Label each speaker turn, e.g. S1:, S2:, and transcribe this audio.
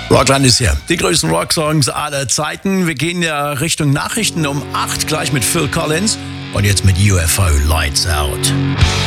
S1: Rockland ist hier. Die größten Rocksongs aller Zeiten. Wir gehen ja Richtung Nachrichten um 8, gleich mit Phil Collins. Und jetzt mit UFO Lights Out.